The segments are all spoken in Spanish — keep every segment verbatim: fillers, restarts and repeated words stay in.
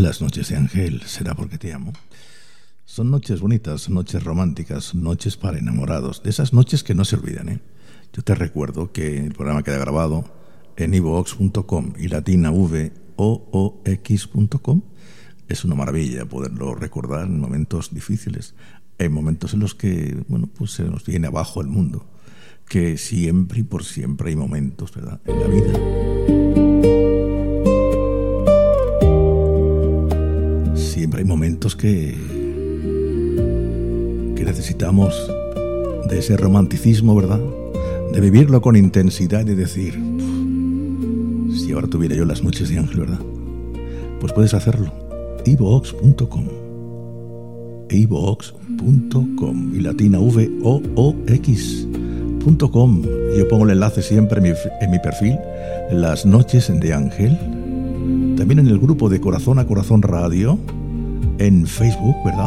Las noches de Ángel, será porque te amo. Son noches bonitas, noches románticas, noches para enamorados, de esas noches que no se olvidan, ¿eh? Yo te recuerdo que el programa queda grabado en ivox punto com y latina v o o x punto com. Es una maravilla poderlo recordar en momentos difíciles. Hay momentos en los que, bueno, pues se nos viene abajo el mundo. Que siempre y por siempre hay momentos, ¿verdad?, en la vida. Siempre hay momentos que, que necesitamos de ese romanticismo, ¿verdad? De vivirlo con intensidad y decir, si ahora tuviera yo las noches de Ángel, ¿verdad? Pues puedes hacerlo. ivox punto com ivox punto com y latina v o o x punto com. Yo pongo el enlace siempre en mi, en mi perfil, Las noches de Ángel. También en el grupo de Corazón a Corazón Radio en Facebook, ¿verdad?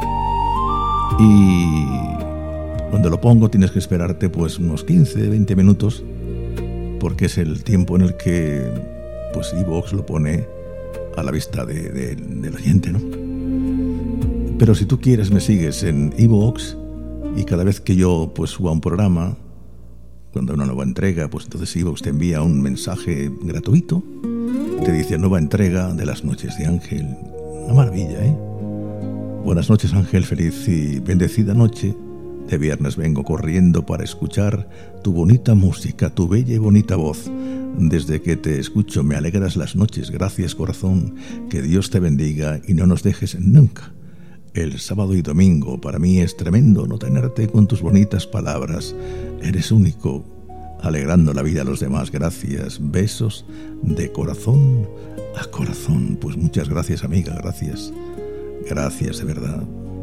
Y cuando lo pongo tienes que esperarte pues unos quince, veinte minutos, porque es el tiempo en el que pues iVoox lo pone a la vista de, de, del oyente, ¿no? Pero si tú quieres me sigues en iVoox y cada vez que yo pues suba un programa, cuando hay una nueva entrega, pues entonces iVoox te envía un mensaje gratuito, te dice nueva entrega de Las noches de Ángel. Una maravilla, ¿eh? Buenas noches, Ángel, feliz y bendecida noche. De viernes vengo corriendo para escuchar tu bonita música, tu bella y bonita voz. Desde que te escucho me alegras las noches. Gracias, corazón. Que Dios te bendiga y no nos dejes nunca. El sábado y domingo para mí es tremendo no tenerte con tus bonitas palabras. Eres único, alegrando la vida a los demás. Gracias. Besos de corazón a corazón. Pues muchas gracias, amiga. Gracias. Gracias, de verdad.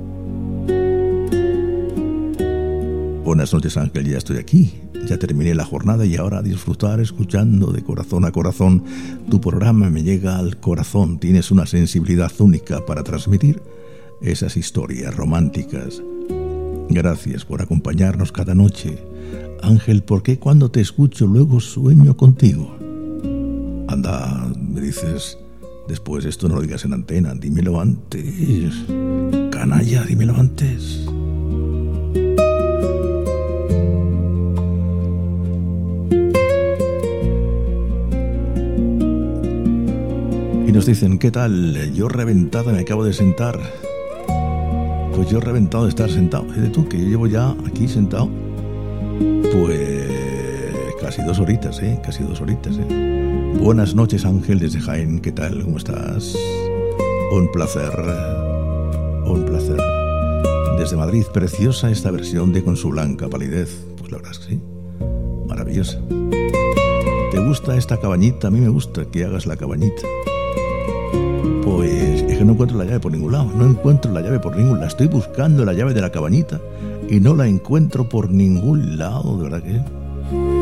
Buenas noches, Ángel. Ya estoy aquí. Ya terminé la jornada y ahora a disfrutar escuchando de corazón a corazón. Tu programa me llega al corazón. Tienes una sensibilidad única para transmitir esas historias románticas. Gracias por acompañarnos cada noche. Ángel, ¿por qué cuando te escucho luego sueño contigo? Anda, me dices, después esto no lo digas en antena, dímelo antes. Canalla, dímelo antes. Y nos dicen, ¿qué tal? Yo reventada me acabo de sentar. Pues yo reventado de estar sentado. Fíjate tú que yo llevo ya aquí sentado pues casi dos horitas, ¿eh? Casi dos horitas, ¿eh? Buenas noches, Ángel, desde Jaén. ¿Qué tal? ¿Cómo estás? Un placer. Un placer. Desde Madrid, preciosa esta versión de Con su blanca palidez. Pues la verdad es que sí. Maravillosa. ¿Te gusta esta cabañita? A mí me gusta que hagas la cabañita. Pues es que no encuentro la llave por ningún lado. No encuentro la llave por ningún lado. Estoy buscando la llave de la cabañita y no la encuentro por ningún lado, de verdad que...